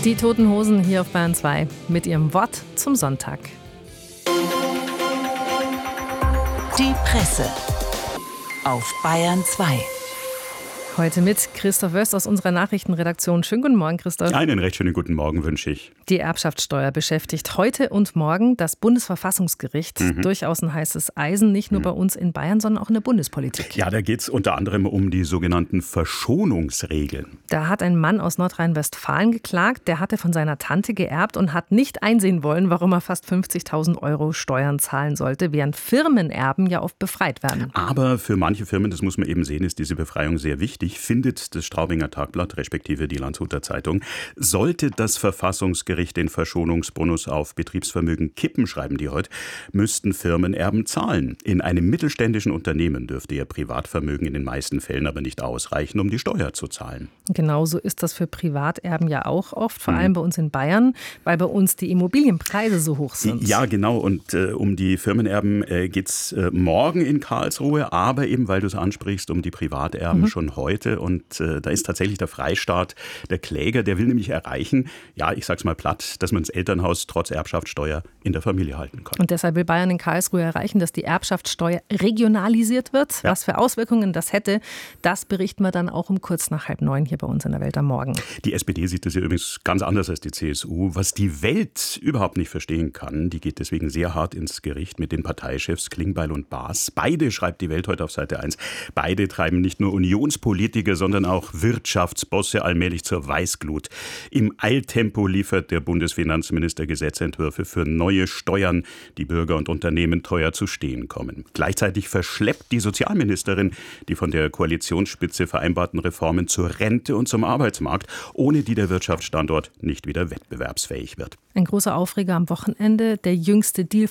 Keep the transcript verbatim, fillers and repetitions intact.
Die Toten Hosen hier auf Bayern zwei mit ihrem Wort zum Sonntag. Die Presse auf Bayern zwei. Heute mit Christoph Wöst aus unserer Nachrichtenredaktion. Schönen guten Morgen, Christoph. Einen recht schönen guten Morgen wünsche ich. Die Erbschaftssteuer beschäftigt heute und morgen das Bundesverfassungsgericht. Mhm. Durchaus ein heißes Eisen, nicht nur mhm. bei uns in Bayern, sondern auch in der Bundespolitik. Ja, da geht es unter anderem um die sogenannten Verschonungsregeln. Da hat ein Mann aus Nordrhein-Westfalen geklagt. Der hatte von seiner Tante geerbt und hat nicht einsehen wollen, warum er fast fünfzigtausend Euro Steuern zahlen sollte, während Firmenerben ja oft befreit werden. Aber für manche Firmen, das muss man eben sehen, ist diese Befreiung sehr wichtig. Findet das Straubinger Tagblatt, respektive die Landshuter Zeitung. Sollte das Verfassungsgericht den Verschonungsbonus auf Betriebsvermögen kippen, schreiben die heute, müssten Firmenerben zahlen. In einem mittelständischen Unternehmen dürfte ihr Privatvermögen in den meisten Fällen aber nicht ausreichen, um die Steuer zu zahlen. Genauso ist das für Privaterben ja auch oft, vor allem bei uns in Bayern, weil bei uns die Immobilienpreise so hoch sind. Ja, genau. Und äh, um die Firmenerben äh, geht es äh, morgen in Karlsruhe, aber eben, weil du es ansprichst, um die Privaterben mhm. schon heute. Und äh, da ist tatsächlich der Freistaat der Kläger, der will nämlich erreichen, ja, ich sag's mal platt, dass man das Elternhaus trotz Erbschaftssteuer in der Familie halten kann. Und deshalb will Bayern in Karlsruhe erreichen, dass die Erbschaftssteuer regionalisiert wird. Ja. Was für Auswirkungen das hätte, das berichten wir dann auch um kurz nach halb neun hier bei uns in der Welt am Morgen. Die S P D sieht das ja übrigens ganz anders als die C S U. Was die Welt überhaupt nicht verstehen kann, die geht deswegen sehr hart ins Gericht mit den Parteichefs Klingbeil und Baas. Beide, schreibt die Welt heute auf Seite eins, beide treiben nicht nur Unionspolitik, Politiker, sondern auch Wirtschaftsbosse allmählich zur Weißglut. Im Eiltempo liefert der Bundesfinanzminister Gesetzentwürfe für neue Steuern, die Bürger und Unternehmen teuer zu stehen kommen. Gleichzeitig verschleppt die Sozialministerin die von der Koalitionsspitze vereinbarten Reformen zur Rente und zum Arbeitsmarkt, ohne die der Wirtschaftsstandort nicht wieder wettbewerbsfähig wird. Ein großer Aufreger am Wochenende, der jüngste Deal